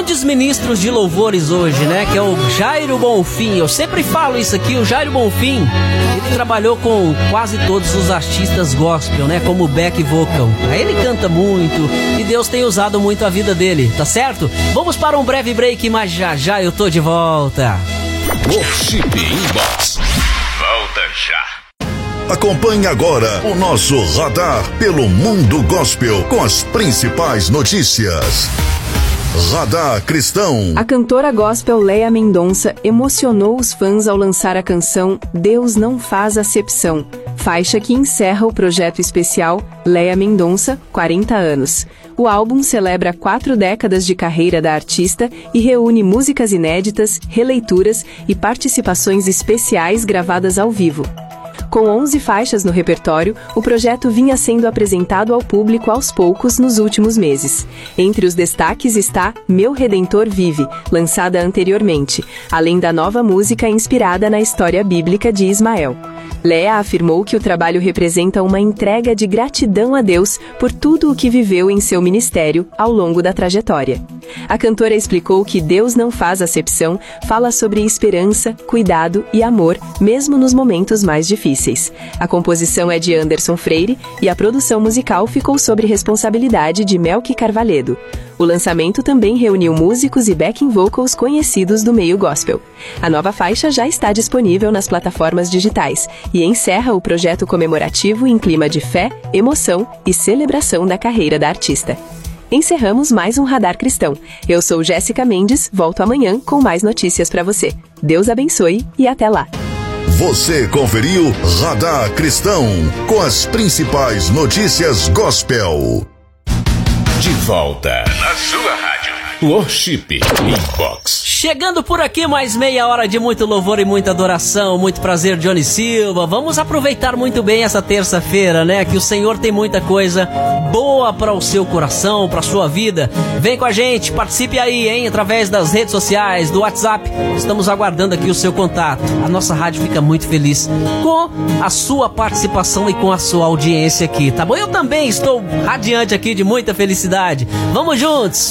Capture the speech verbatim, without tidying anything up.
grandes ministros de louvores hoje, né? Que é o Jairo Bonfim. Eu sempre falo isso aqui, o Jairo Bonfim, ele trabalhou com quase todos os artistas gospel, né? Como back vocal. Aí ele canta muito e Deus tem usado muito a vida dele, tá certo? Vamos para um breve break, mas já já eu tô de volta. Worship Inbox. Volta já. Acompanhe agora o nosso radar pelo mundo gospel com as principais notícias. Radar Cristão. A cantora gospel Léa Mendonça emocionou os fãs ao lançar a canção Deus Não Faz Acepção, faixa que encerra o projeto especial Léa Mendonça, quarenta anos. O álbum celebra quatro décadas de carreira da artista e reúne músicas inéditas, releituras e participações especiais gravadas ao vivo. Com onze faixas no repertório, o projeto vinha sendo apresentado ao público aos poucos nos últimos meses. Entre os destaques está Meu Redentor Vive, lançada anteriormente, além da nova música inspirada na história bíblica de Ismael. Léa afirmou que o trabalho representa uma entrega de gratidão a Deus por tudo o que viveu em seu ministério ao longo da trajetória. A cantora explicou que Deus Não Faz Acepção fala sobre esperança, cuidado e amor, mesmo nos momentos mais difíceis. A composição é de Anderson Freire e a produção musical ficou sob responsabilidade de Melqui Carvalhedo. O lançamento também reuniu músicos e backing vocals conhecidos do meio gospel. A nova faixa já está disponível nas plataformas digitais e encerra o projeto comemorativo em clima de fé, emoção e celebração da carreira da artista. Encerramos mais um Radar Cristão. Eu sou Jéssica Mendes, volto amanhã com mais notícias para você. Deus abençoe e até lá. Você conferiu Radar Cristão com as principais notícias gospel. De volta na sua rádio. Worship Inbox. Chegando por aqui mais meia hora de muito louvor e muita adoração. Muito prazer, Johnny Silva. Vamos aproveitar muito bem essa terça-feira, né? Que o Senhor tem muita coisa boa para o seu coração, para a sua vida. Vem com a gente, participe aí, hein? Através das redes sociais, do WhatsApp. Estamos aguardando aqui o seu contato. A nossa rádio fica muito feliz com a sua participação e com a sua audiência aqui, tá bom? Eu também estou radiante aqui de muita felicidade. Vamos juntos!